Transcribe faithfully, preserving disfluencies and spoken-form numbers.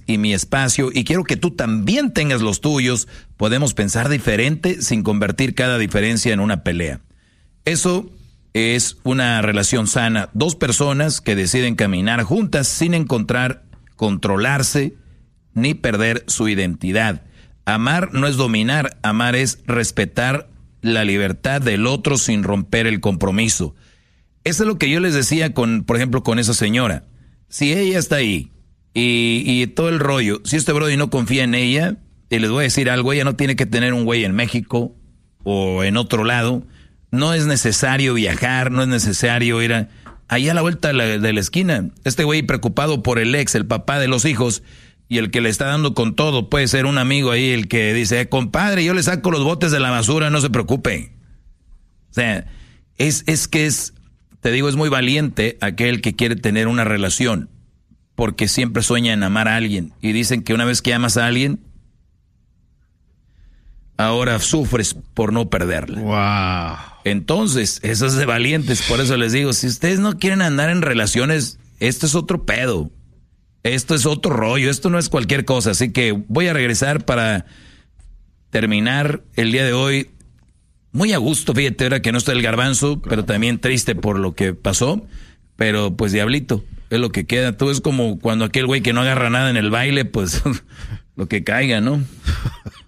y mi espacio y quiero que tú también tengas los tuyos. Podemos pensar diferente sin convertir cada diferencia en una pelea. Eso es una relación sana. Dos personas que deciden caminar juntas sin encontrar controlarse ni perder su identidad. Amar no es dominar, amar es respetar la libertad del otro sin romper el compromiso. Eso es lo que yo les decía con, por ejemplo, con esa señora. Si ella está ahí y, y todo el rollo, si este brody no confía en ella, y les voy a decir algo, ella no tiene que tener un güey en México o en otro lado. No es necesario viajar, no es necesario ir a, allá a la vuelta de la, de la esquina. Este güey preocupado por el ex, el papá de los hijos, y el que le está dando con todo, puede ser un amigo ahí, el que dice, eh, compadre, yo le saco los botes de la basura, no se preocupe. O sea, es, es que es, te digo, es muy valiente aquel que quiere tener una relación, porque siempre sueña en amar a alguien. Y dicen que una vez que amas a alguien, ahora sufres por no perderla. Wow. Entonces, eso es de valientes. Por eso les digo, si ustedes no quieren andar en relaciones, esto es otro pedo. Esto es otro rollo, esto no es cualquier cosa. Así que voy a regresar para terminar el día de hoy muy a gusto. Fíjate, ahora que no está el Garbanzo, pero también triste por lo que pasó. Pero pues diablito, es lo que queda. Tú es como cuando aquel güey que no agarra nada en el baile, pues lo que caiga, ¿no?